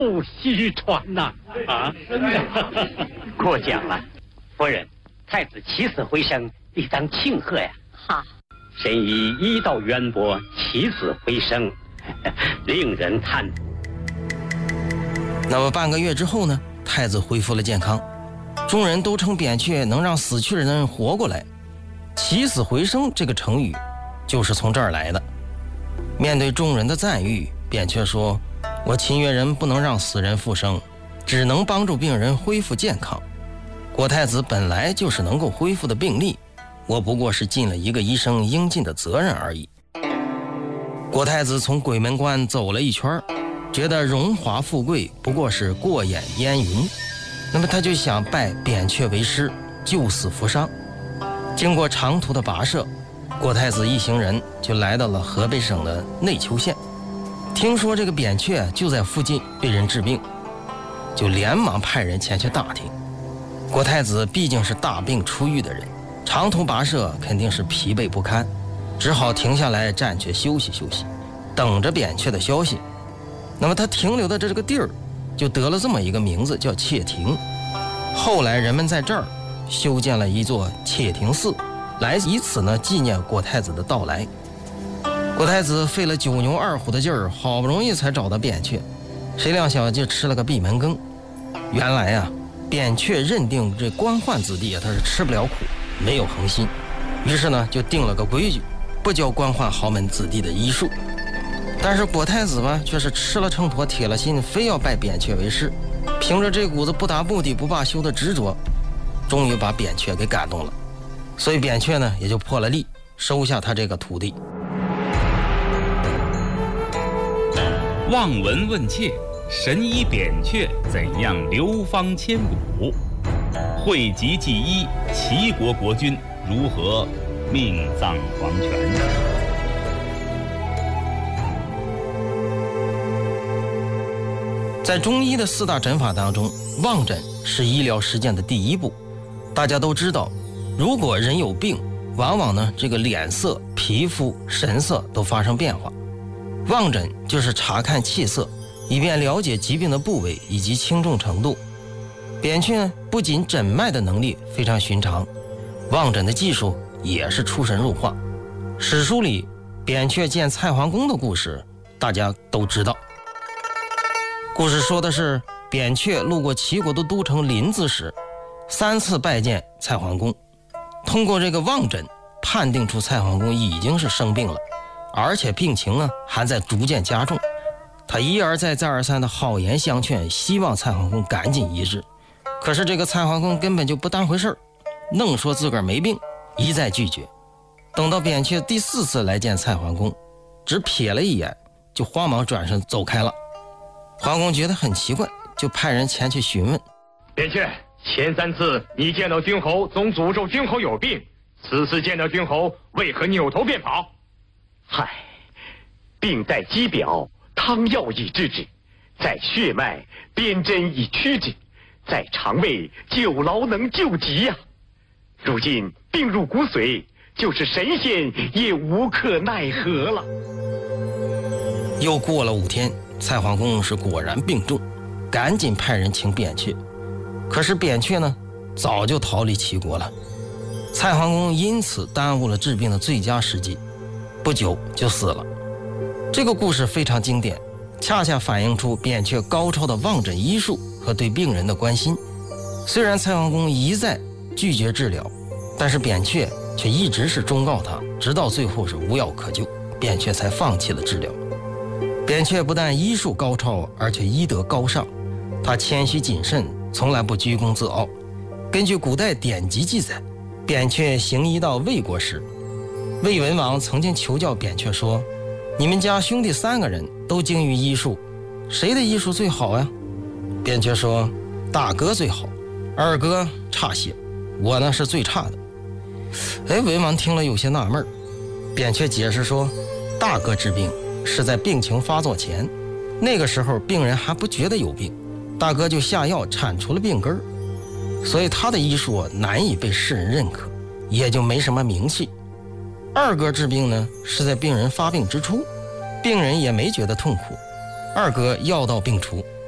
不虚传呐！ 过奖了，夫人，太子起死回生，理当庆贺呀。 好， 神医医道渊博，起死回生，令人叹服。 那么半个月之后呢，太子恢复了健康，众人都称扁鹊能让死去的人活过来。起死回生这个成语就是从这儿来的。面对众人的赞誉，扁鹊说，我秦越人不能让死人复生，只能帮助病人恢复健康。郭太子本来就是能够恢复的病例，我不过是尽了一个医生应尽的责任而已。郭太子从鬼门关走了一圈，觉得荣华富贵不过是过眼烟云，那么他就想拜扁鹊为师，救死扶伤。经过长途的跋涉，郭太子一行人就来到了河北省的内丘县。听说这个扁鹊就在附近被人治病，就连忙派人前去打听。郭太子毕竟是大病初愈的人，长途跋涉肯定是疲惫不堪，只好停下来暂且休息休息，等着扁鹊的消息。那么他停留的这个地儿就得了这么一个名字，叫切亭。后来人们在这儿修建了一座切亭寺，来以此呢纪念郭太子的到来。郭太子费了9牛2虎的劲儿，好不容易才找到扁鹊，谁料想就吃了个闭门羹。原来啊，扁鹊认定这官宦子弟他是吃不了苦，没有恒心，于是呢就定了个规矩，不教官宦豪门子弟的医术。但是郭太子吧，却是吃了秤砣铁了心，非要拜扁鹊为师，凭着这股子不达目的不罢休的执着，终于把扁鹊给感动了。所以扁鹊呢也就破了例，收下他这个徒弟。 望闻问切，神医扁鹊怎样流芳千古？惠及济医，齐国国君如何命丧黄泉？ 在中医的4大诊法当中，望诊是医疗实践的第一步。大家都知道，如果人有病，往往呢这个脸色、皮肤、神色都发生变化。望诊就是查看气色，以便了解疾病的部位以及轻重程度。扁鹊呢不仅诊脉的能力非常寻常，望诊的技术也是出神入化。史书里扁鹊见蔡桓公的故事大家都知道。故事说的是扁鹊路过齐国的都城临淄时，3次拜见蔡桓公，通过这个望诊判定出蔡桓公已经是生病了，而且病情呢还在逐渐加重。他一而再再而三的好言相劝，希望蔡桓公赶紧医治。可是这个蔡桓公根本就不当回事儿，愣说自个儿没病，一再拒绝。等到扁鹊第4次来见蔡桓公，只瞥了一眼就慌忙转身走开了。桓公觉得很奇怪，就派人前去询问。 扁鹊，前3次你见到君侯总诅咒君侯有病，此次见到君侯为何扭头便跑？ 嗨，病在肌表，汤药以治之；在血脉，鞭针以驱之；在肠胃，久劳能救急呀。如今病入骨髓，就是神仙也无可奈何了。 又过了5天，蔡桓公是果然病重，赶紧派人请扁鹊。可是扁鹊呢早就逃离齐国了，蔡桓公因此耽误了治病的最佳时机，不久就死了。这个故事非常经典，恰恰反映出扁鹊高超的望诊医术和对病人的关心。虽然蔡桓公一再拒绝治疗，但是扁鹊却一直是忠告他，直到最后是无药可救，扁鹊才放弃了治疗。扁鹊不但医术高超，而且医德高尚，他谦虚谨慎，从来不居功自傲。根据古代典籍记载，扁鹊行医到魏国时，魏文王曾经求教扁鹊说，你们家兄弟3个人都精于医术，谁的医术最好呀？扁鹊说，大哥最好，二哥差些，我呢是最差的。文王听了有些纳闷，扁鹊解释说，大哥治病是在病情发作前，那个时候病人还不觉得有病，大哥就下药铲除了病根，所以他的医术难以被世人认可，也就没什么名气。二哥治病呢是在病人发病之初，病人也没觉得痛苦，二哥药到病除，